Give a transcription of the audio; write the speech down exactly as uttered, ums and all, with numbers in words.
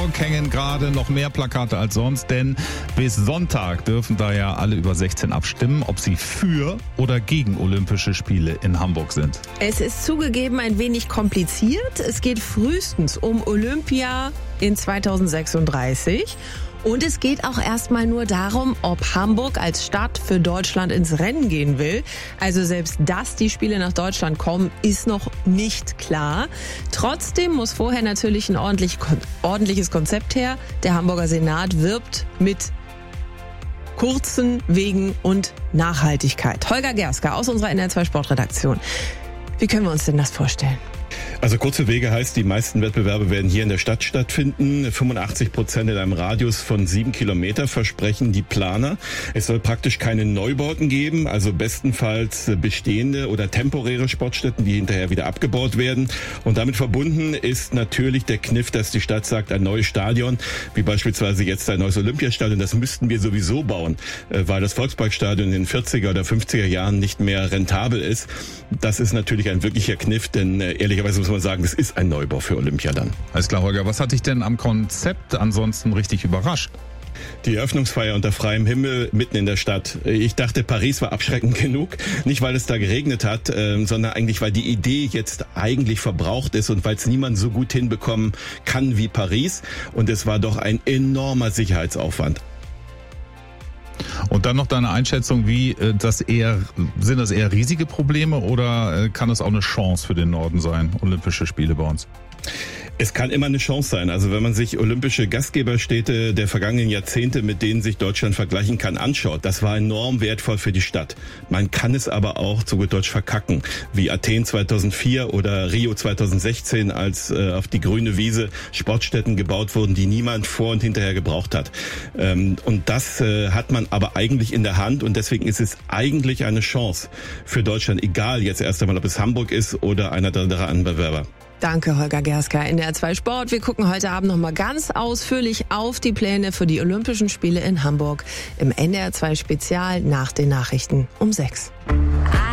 Hamburg hängen gerade noch mehr Plakate als sonst, denn bis Sonntag dürfen da ja alle über sechzehn abstimmen, ob sie für oder gegen Olympische Spiele in Hamburg sind. Es ist zugegeben ein wenig kompliziert. Es geht frühestens um Olympia in zweitausendsechsunddreißig. Und es geht auch erstmal nur darum, ob Hamburg als Stadt für Deutschland ins Rennen gehen will. Also selbst, dass die Spiele nach Deutschland kommen, ist noch nicht klar. Trotzdem muss vorher natürlich ein ordentlich, ordentliches Konzept her. Der Hamburger Senat wirbt mit kurzen Wegen und Nachhaltigkeit. Holger Gerska aus unserer N R zwei Sportredaktion. Wie können wir uns denn das vorstellen? Also kurze Wege heißt, die meisten Wettbewerbe werden hier in der Stadt stattfinden. fünfundachtzig Prozent in einem Radius von sieben Kilometer versprechen die Planer. Es soll praktisch keine Neubauten geben, also bestenfalls bestehende oder temporäre Sportstätten, die hinterher wieder abgebaut werden. Und damit verbunden ist natürlich der Kniff, dass die Stadt sagt, ein neues Stadion, wie beispielsweise jetzt ein neues Olympiastadion, das müssten wir sowieso bauen, weil das Volksparkstadion in den vierziger oder fünfziger Jahren nicht mehr rentabel ist. Das ist natürlich ein wirklicher Kniff, denn ehrlicherweise muss man sagen, es ist ein Neubau für Olympia dann. Alles klar, Holger. Was hat dich denn am Konzept ansonsten richtig überrascht? Die Eröffnungsfeier unter freiem Himmel mitten in der Stadt. Ich dachte, Paris war abschreckend genug. Nicht, weil es da geregnet hat, äh, sondern eigentlich, weil die Idee jetzt eigentlich verbraucht ist und weil es niemand so gut hinbekommen kann wie Paris. Und es war doch ein enormer Sicherheitsaufwand. Und dann noch deine Einschätzung, wie das eher, sind das eher riesige Probleme oder kann das auch eine Chance für den Norden sein, Olympische Spiele bei uns? Es kann immer eine Chance sein. Also wenn man sich olympische Gastgeberstädte der vergangenen Jahrzehnte, mit denen sich Deutschland vergleichen kann, anschaut, das war enorm wertvoll für die Stadt. Man kann es aber auch zu gut Deutsch verkacken, wie Athen zweitausendvier oder Rio zweitausendsechzehn, als äh, auf die grüne Wiese Sportstätten gebaut wurden, die niemand vor und hinterher gebraucht hat. Ähm, und das äh, hat man aber eigentlich in der Hand und deswegen ist es eigentlich eine Chance für Deutschland, egal jetzt erst einmal, ob es Hamburg ist oder einer der anderen Bewerber. Danke, Holger Gerska. In der N R zwei Sport. Wir gucken heute Abend noch mal ganz ausführlich auf die Pläne für die Olympischen Spiele in Hamburg im N R zwei Spezial nach den Nachrichten um sechs.